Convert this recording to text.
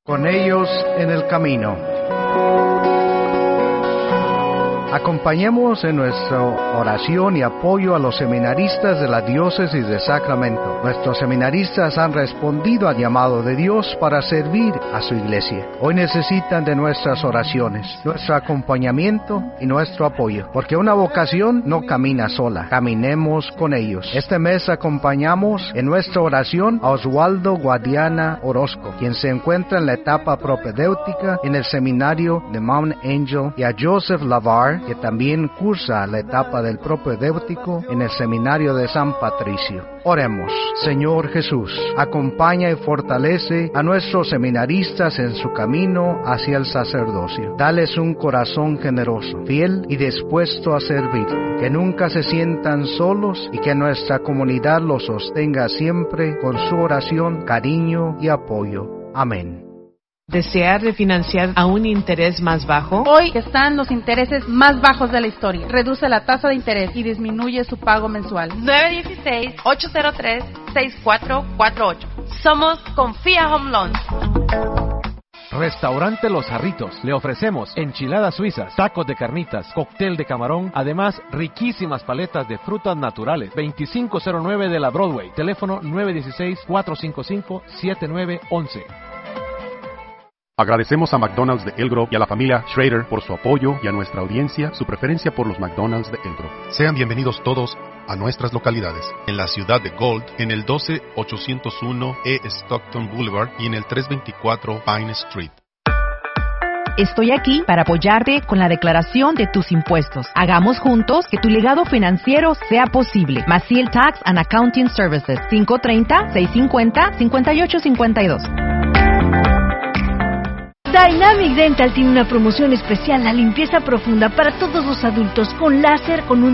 Con ellos en el camino. Acompañemos en nuestra oración y apoyo a los seminaristas de la Diócesis de Sacramento. Nuestros seminaristas han respondido al llamado de Dios para servir a su iglesia. Hoy necesitan de nuestras oraciones, nuestro acompañamiento y nuestro apoyo, porque una vocación no camina sola. Caminemos con ellos. Este mes acompañamos en nuestra oración a Oswaldo Guadiana Orozco, quien se encuentra en la etapa propedéutica en el seminario de Mount Angel, y a Joseph Lavar, que también cursa la etapa del propedéutico en el seminario de San Patricio. Oremos. Señor Jesús, acompaña y fortalece a nuestros seminaristas en su camino hacia el sacerdocio. Dales un corazón generoso, fiel y dispuesto a servir, que nunca se sientan solos y que nuestra comunidad los sostenga siempre con su oración, cariño y apoyo. Amén. ¿Desear refinanciar a un interés más bajo? Hoy están los intereses más bajos de la historia. Reduce la tasa de interés y disminuye su pago mensual. 916-803-6448. Somos Confía Home Loans. Restaurante Los Jarritos. Le ofrecemos enchiladas suizas, tacos de carnitas, cóctel de camarón, además riquísimas paletas de frutas naturales. 2509 de la Broadway. Teléfono 916-455-7911. Agradecemos a McDonald's de Elk Grove y a la familia Schrader por su apoyo y a nuestra audiencia su preferencia por los McDonald's de Elk Grove. Sean bienvenidos todos a nuestras localidades. En la ciudad de Gold, en el 12801 E. Stockton Boulevard y en el 324 Pine Street. Estoy aquí para apoyarte con la declaración de tus impuestos. Hagamos juntos que tu legado financiero sea posible. Maciel Tax and Accounting Services, 530-650-5852. Dynamic Dental tiene una promoción especial, la limpieza profunda para todos los adultos con láser con un